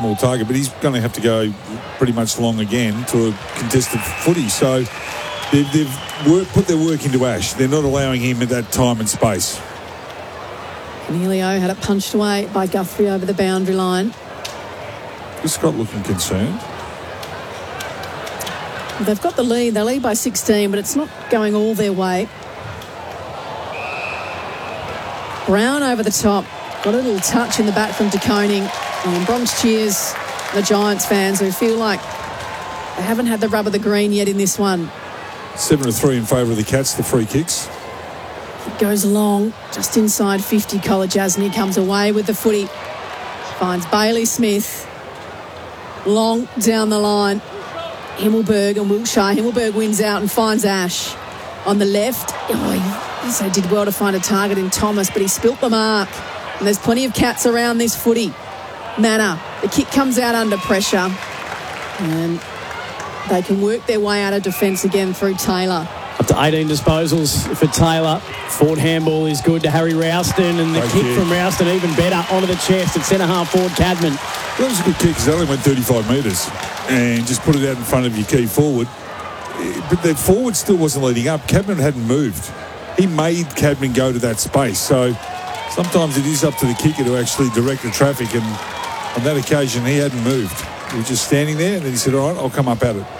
small target, but he's going to have to go pretty much long again to a contested footy. So they've put their work into Ash. They're not allowing him at that time and space. Cornelio had it punched away by Guthrie over the boundary line. Is Scott looking concerned? They've got the lead. They lead by 16, but it's not going all their way. Brown over the top. Got a little touch in the back from De Koning. And Bronx cheers the Giants fans who feel like they haven't had the rub of the green yet in this one. 7-3 in favour of the Cats, the free kicks. It goes long, just inside 50. Kolodjasny comes away with the footy. Finds Bailey Smith. Long down the line. Himmelberg and Wiltshire. Himmelberg wins out and finds Ash on the left. Oh, he also did well to find a target in Thomas, but he spilt the mark. And there's plenty of Cats around this footy. Manor, the kick comes out under pressure. And they can work their way out of defence again through Taylor. Up to 18 disposals for Taylor. Forward handball is good to Harry Rouston, and the kick from Rouston even better onto the chest at centre-half forward Cadman. That was a good kick because it only went 35 metres and just put it out in front of your key forward. But the forward still wasn't leading up. Cadman hadn't moved. He made Cadman go to that space. So sometimes it is up to the kicker to actually direct the traffic, and on that occasion he hadn't moved. He was just standing there, and then he said, all right, I'll come up at it.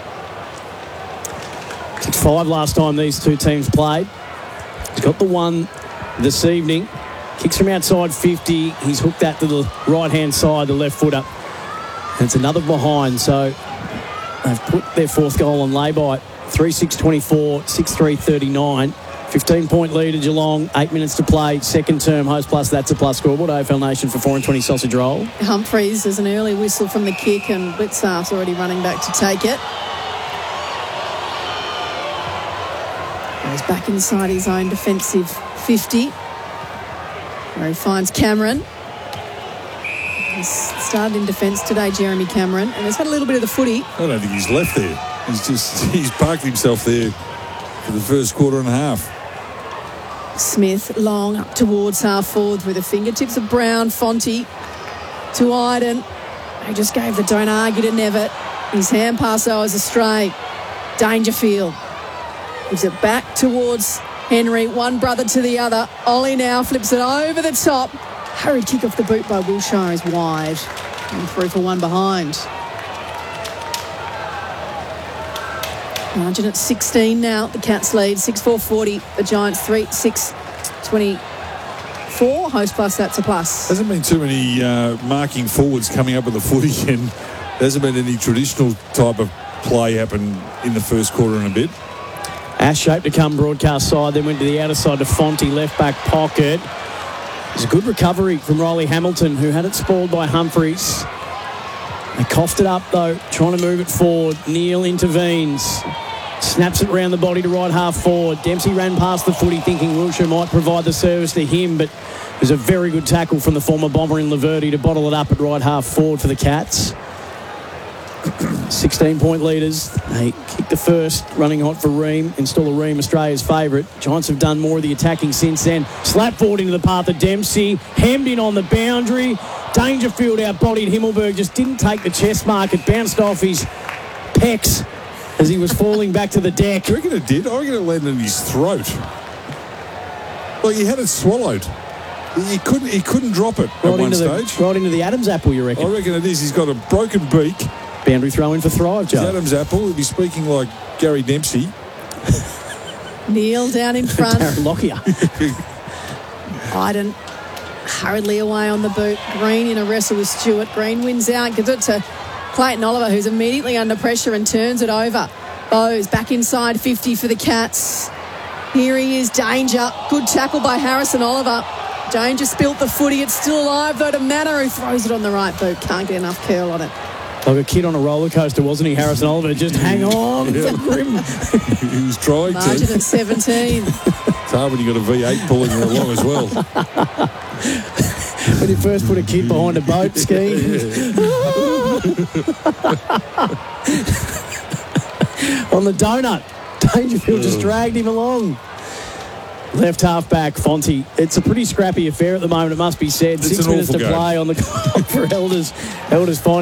6-5 last time these two teams played. He's got the one this evening. Kicks from outside 50. He's hooked that to the right-hand side, the left footer. And it's another behind. So they've put their fourth goal on lay-by. 3-6-24, 6-3-39. 15-point lead at Geelong. 8 minutes to play. Second term, Host Plus, That's a Plus scoreboard. AFL Nation for 4 and 20 sausage roll. Humphreys, there's an early whistle from the kick, and Blitzarf's already running back to take it. He's back inside his own defensive 50, where he finds Cameron. He's started in defence today, Jeremy Cameron, and he's had a little bit of the footy. I don't think he's left there. He's parked himself there for the first quarter and a half. Smith long up towards half forward with the fingertips of Brown. Fonte to Iden. He just gave the don't argue to Nevitt. His hand pass though is astray. Dangerfield gives it back towards Henry. One brother to the other. Ollie now flips it over the top. Hurried kick off the boot by Wiltshire is wide. And through for one behind. Margin at 16 now. The Cats lead 6-4-40. The Giants 3-6-24. Host Plus, That's a Plus. Hasn't been too many marking forwards coming up with the footy, and there hasn't been any traditional type of play happen in the first quarter and a bit. Ash shape to come broadcast side, then went to the outer side to Fonte, left back pocket. It was a good recovery from Riley Hamilton, who had it spoiled by Humphreys. They coughed it up though, trying to move it forward. Neil intervenes. Snaps it round the body to right half forward. Dempsey ran past the footy thinking Wiltshire might provide the service to him, but it was a very good tackle from the former Bomber in Laverty to bottle it up at right half forward for the Cats. 16-point leaders. They kick the first, running hot for Ream. Install a Ream, Australia's favourite. Giants have done more of the attacking since then. Slap forward into the path of Dempsey. Hemmed in on the boundary. Dangerfield outbodied Himmelberg. Just didn't take the chest mark. It bounced off his pecs as he was falling back to the deck. Do you reckon it did? I reckon it landed in his throat. Like he had it swallowed. He couldn't drop it at one stage. Right into the Adam's apple, you reckon? I reckon it is. He's got a broken beak. Boundary throw in for Thrive, Joe. It's Adam's apple. He'll be speaking like Gary Dempsey. Neil down in front. Darren Lockyer. Iden hurriedly away on the boot. Green in a wrestle with Stewart. Green wins out, gives it to Clayton Oliver, who's immediately under pressure and turns it over. Bowes back inside 50 for the Cats. Here he is, Danger. Good tackle by Harrison Oliver. Danger spilt the footy. It's still alive though to Manor, who throws it on the right boot. Can't get enough curl on it. Like a kid on a roller coaster, wasn't he, Harrison Oliver? Just hang on. Yeah. He was trying Margin to. at 17. It's hard when you've got a V8 pulling you along as well. When you first put a kid behind a boat skiing. On the donut. Dangerfield just dragged him along. Left half back, Fonte. It's a pretty scrappy affair at the moment, it must be said. It's 6 minutes to play on the clock for Elders. Elders final.